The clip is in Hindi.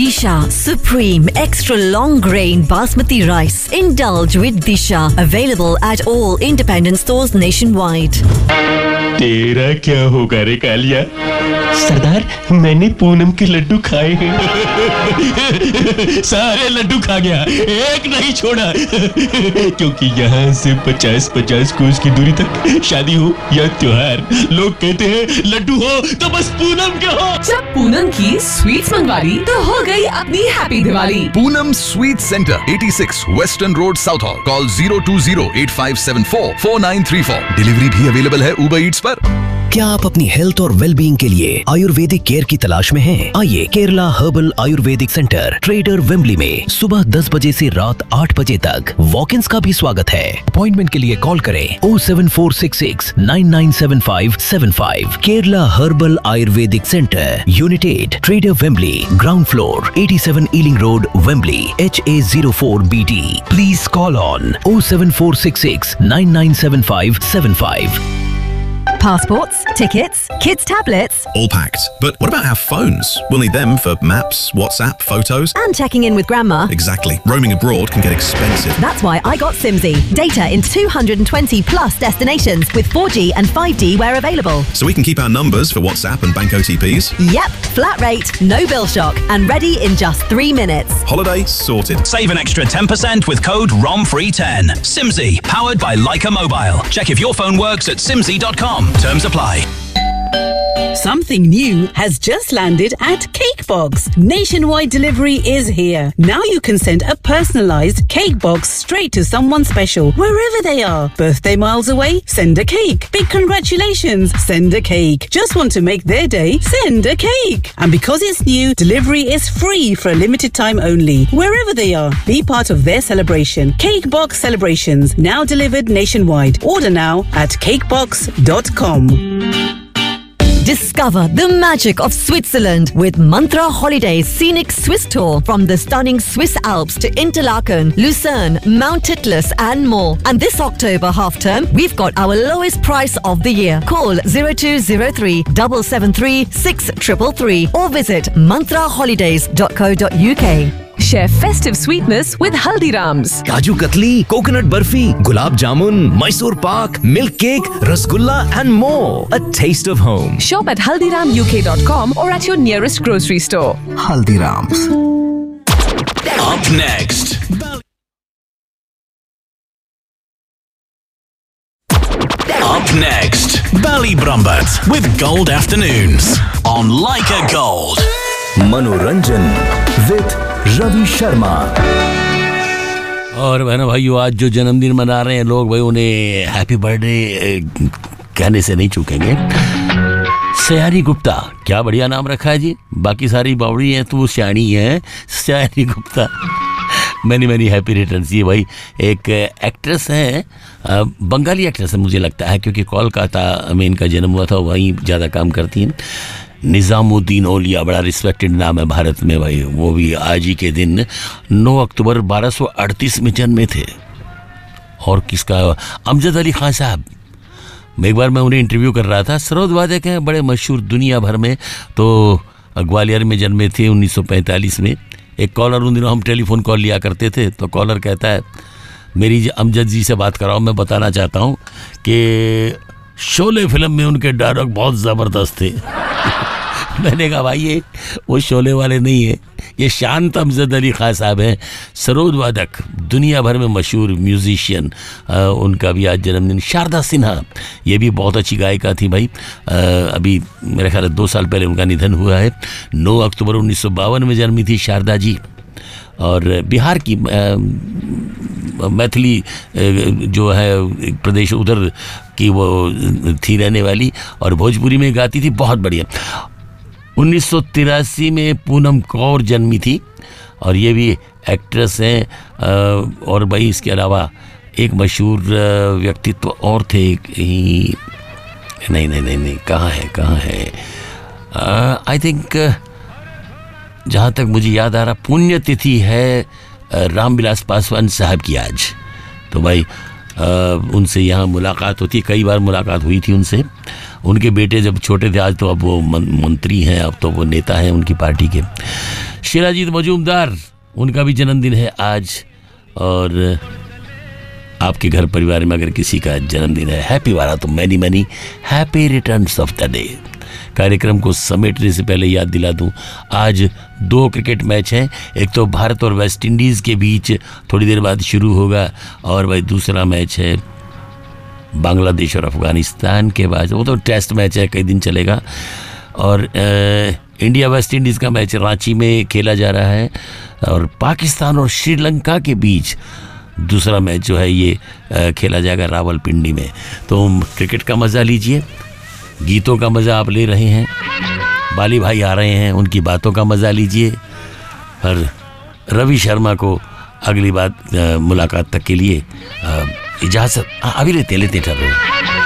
Disha Supreme Extra Long Grain Basmati Rice. Indulge with Disha. Available at all independent stores nationwide. तेरा क्या होगा रे कालिया? सरदार, मैंने पूनम के लड्डू खाए हैं। सारे लड्डू खा गया, एक नहीं छोड़ा। क्योंकि यहाँ से 50-50 कोस की दूरी तक शादी हो या त्योहार, लोग कहते हैं लड्डू हो तो बस पूनम के हो। जब पूनम की स्वीट्स मंगवा ली तो हो गई अपनी happy Diwali. Poonam sweet centre 86 western road south hall. Call 020-8574-4934। Delivery भी अवेलेबल है उबर ईट्स पर। क्या आप अपनी हेल्थ और वेलबींग के लिए आयुर्वेदिक केयर की तलाश में हैं? आइए Kerala herbal Ayurvedic centre trader Wembley में सुबह 10 बजे से रात 8 बजे तक वॉक-इन्स का भी स्वागत है। अपॉइंटमेंट के लिए कॉल करें 07466 997575। Kerala herbal Ayurvedic centre, unit 8, trader Wembley, ground floor, 87 ailing road, Wembley, HA04BD। Please call on 07466 997575। Passports, tickets, kids' tablets. All packed. But what about our phones? We'll need them for maps, WhatsApp, photos. And checking in with grandma. Exactly. Roaming abroad can get expensive. That's why I got Simsy. Data in 220 plus destinations with 4G and 5D where available. So we can keep our numbers for WhatsApp and bank OTPs. Yep, flat rate, no bill shock, and ready in just 3 minutes. Holiday sorted. Save an extra 10% with code ROMFREE10. Simsy, powered by Leica Mobile. Check if your phone works at simsy.com. Terms apply. Something new has just landed at Cakebox. Nationwide delivery is here. Now you can send a personalized cake box straight to someone special, wherever they are. Birthday miles away? Send a cake. Big congratulations? Send a cake. Just want to make their day? Send a cake. And because it's new, delivery is free for a limited time only. Wherever they are, be part of their celebration. Cakebox Celebrations, now delivered nationwide. Order now at cakebox.com. Discover the magic of Switzerland with Mantra Holidays Scenic Swiss Tour from the stunning Swiss Alps to Interlaken, Lucerne, Mount Titlis and more. And this October half term, we've got our lowest price of the year. Call 0203 773 6333 or visit mantraholidays.co.uk. Share festive sweetness with Haldiram's. Kaju katli, coconut barfi, gulab jamun, Mysore pak, milk cake, rasgulla and more. A taste of home. Shop at haldiramuk.com or at your nearest grocery store. Haldiram's. Up next. Up next, Bally Brumbat with Gold Afternoons on Leica Gold. मनोरंजन विद रवि शर्मा। और बहनों भाइयों, आज जो जन्मदिन मना रहे हैं लोग, भाई उन्हें हैप्पी बर्थडे कहने से नहीं चूकेंगे। सयानी गुप्ता, क्या बढ़िया नाम रखा है जी। बाकी सारी बावड़ी हैं तो वो सयानी है। सयानी गुप्ता, मैनी हैप्पी रिटर्न्स। ये भाई एक एक्ट्रेस है, बंगाली एक्ट्रेस है मुझे लगता है, क्योंकि कोलकाता में इनका जन्म हुआ था, वहीं ज़्यादा काम करती हैं। निज़ामुद्दीन औलिया, बड़ा रिस्पेक्टेड नाम है भारत में भाई। वो भी आज ही के दिन 9 अक्टूबर 1238 में जन्मे थे। और किसका, अमजद अली खान साहब। एक बार मैं उन्हें इंटरव्यू कर रहा था। सरोद वादक हैं, बड़े मशहूर दुनिया भर में, तो ग्वालियर में जन्मे थे 1945 में। एक कॉलर, उन दिनों हम टेलीफोन कॉल लिया करते थे, तो कॉलर कहता है मेरी अमजद जी से बात कराओ, मैं बताना चाहता हूँ कि शोले फिल्म में उनके डायलॉग बहुत ज़बरदस्त थे। मैंने कहा भाई ये वो शोले वाले नहीं है, ये शांत अमजद अली खान साहब हैं, सरोद वादक, दुनिया भर में मशहूर म्यूजिशियन। उनका भी आज जन्मदिन। शारदा सिन्हा, ये भी बहुत अच्छी गायिका थी भाई। अभी मेरे ख्याल 2 साल पहले उनका निधन हुआ है। 9 अक्टूबर 1952 में जन्मी थी शारदा जी। और बिहार की मैथिली जो है प्रदेश, उधर की वो थी रहने वाली, और भोजपुरी में गाती थी, बहुत बढ़िया। 1983 में पूनम कौर जन्मी थी, और ये भी एक्ट्रेस हैं। और भाई इसके अलावा एक मशहूर व्यक्तित्व और थे ही, नहीं, कहाँ है आई थिंक, जहाँ तक मुझे याद आ रहा, पुण्यतिथि है रामविलास पासवान साहब की आज। तो भाई उनसे यहाँ मुलाकात होती, कई बार मुलाकात हुई थी उनसे। उनके बेटे जब छोटे थे, आज तो अब वो मंत्री हैं, अब तो वो नेता हैं उनकी पार्टी के। शिलाजीत मजूमदार, उनका भी जन्मदिन है आज। और आपके घर परिवार में अगर किसी का जन्मदिन है, हैप्पी वाला तो many many happy returns of the day. कार्यक्रम को समेटने से पहले याद दिला दूं, आज 2 क्रिकेट मैच हैं। एक तो भारत और वेस्ट इंडीज़ के बीच थोड़ी देर बाद शुरू होगा, और भाई दूसरा मैच है बांग्लादेश और अफगानिस्तान के बाद, वो तो टेस्ट मैच है, कई दिन चलेगा। और इंडिया वेस्ट इंडीज़ का मैच रांची में खेला जा रहा है, और पाकिस्तान और श्रीलंका के बीच दूसरा मैच जो है ये खेला जाएगा रावलपिंडी में। तो क्रिकेट का मज़ा लीजिए, गीतों का मज़ा आप ले रहे हैं, बाली भाई आ रहे हैं, उनकी बातों का मज़ा लीजिए। और रवि शर्मा को अगली बात मुलाकात तक के लिए इजाज़त अभी लेते ठहरो।